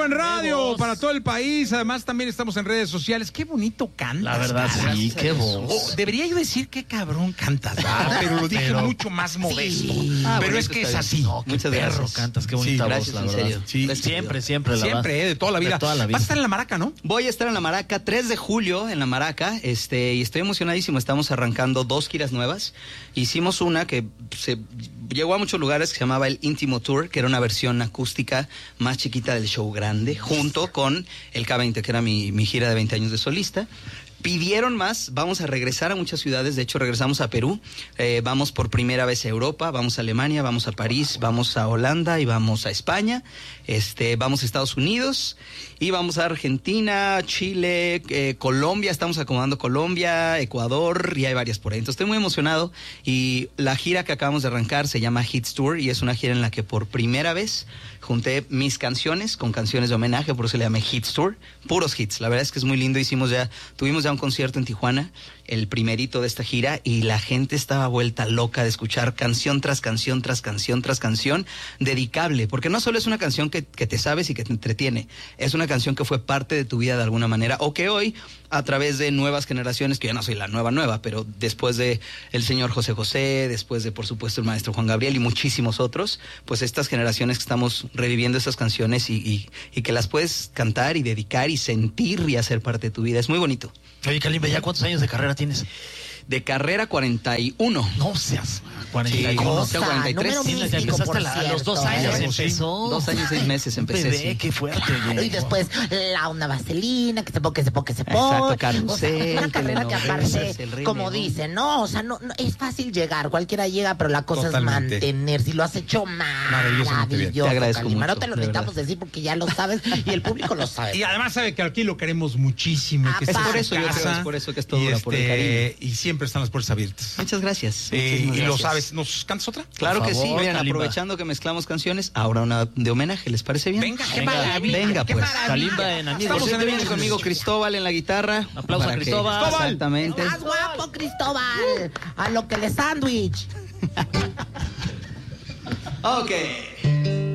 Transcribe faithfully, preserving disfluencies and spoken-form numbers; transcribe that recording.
vivo en radio para todo el país. Además, también estamos en redes sociales. Qué bonito cantas. La verdad, caras. sí, qué voz. Oh, debería yo decir qué cabrón cantas, ¿verdad? Pero lo dije Pero... mucho más modesto. Sí. Ah, pero bueno, es que es así. No, Muchas perro gracias. cantas, qué bonita Sí, voz, gracias, la en verdad. serio. Sí. Siempre, siempre, la Siempre, verdad. eh, de toda la vida. De toda la vida. Vas a estar en la Maraca, ¿no? Voy a estar en la Maraca, tres de julio en la Maraca, este, y estoy emocionadísimo. Estamos arrancando dos giras nuevas. Hicimos una que se llegó a muchos lugares que se llamaba el Íntimo Tour, que era una versión acústica más chiquita del show grande, junto con el K veinte, que era mi, mi gira de veinte años de solista. Pidieron más, vamos a regresar a muchas ciudades, de hecho regresamos a Perú, eh, vamos por primera vez a Europa, vamos a Alemania, vamos a París, vamos a Holanda y vamos a España, este, vamos a Estados Unidos y vamos a Argentina, Chile, eh, Colombia, estamos acomodando Colombia, Ecuador y hay varias por ahí. Entonces estoy muy emocionado y la gira que acabamos de arrancar se llama Hits Tour y es una gira en la que por primera vez junté mis canciones con canciones de homenaje, por eso le llamé Hits Tour, puros hits. La verdad es que es muy lindo, hicimos ya, tuvimos ya un concierto en Tijuana, el primerito de esta gira, y la gente estaba vuelta loca de escuchar canción tras canción, tras canción, tras canción, dedicable, porque no solo es una canción que, que te sabes y que te entretiene, es una canción que fue parte de tu vida de alguna manera, o que hoy, a través de nuevas generaciones, que yo no soy la nueva nueva, pero después de el señor José José, después de, por supuesto, el maestro Juan Gabriel y muchísimos otros, pues estas generaciones que estamos reviviendo esas canciones y, y, y que las puedes cantar y dedicar y sentir y hacer parte de tu vida, es muy bonito. Oye, Kalimba, ¿ya cuántos años de carrera tienes? De carrera, cuarenta y uno. No seas cuarenta y uno. Sí, no, o sea, cuarenta y tres. Sí, ya empezaste a, la- a los dos años ¿eh? empezó. Dos años, seis meses empecé, Bebé, sí. qué fuerte, oye. Y después la una vaselina, que se pone, que se pone, que se pone. Exacto, O carrusel, sea, una carrera que telenovelas, aparte, el Rey como León. dicen, no, o sea, no, no, es fácil llegar, cualquiera llega, pero la cosa Totalmente. es mantener. Si lo has hecho Maravillosamente bien. maravilloso, Te agradezco Kalimba. mucho, No te lo de necesitamos verdad. decir porque ya lo sabes y el público lo sabe. Y además sabe que aquí lo queremos muchísimo. y que Es esta por su eso, yo creo, casa, es por eso que esto y dura, por el este, y siempre están las puertas abiertas. Muchas gracias. Eh, muchísimas y lo gracias. sabes, ¿nos cantas otra? Claro Por que sí, favor, miren, Kalimba. aprovechando que mezclamos canciones, ahora una de homenaje, ¿les parece bien? Venga, qué Venga, maravilla. venga, qué pues. maravilla. Kalimba en Amigos. Estamos en viene Amigos. conmigo Cristóbal en la guitarra. Aplauso a Para que- Cristóbal. Cristóbal. Exactamente. Más guapo, Cristóbal. A lo que le sándwich. Ok.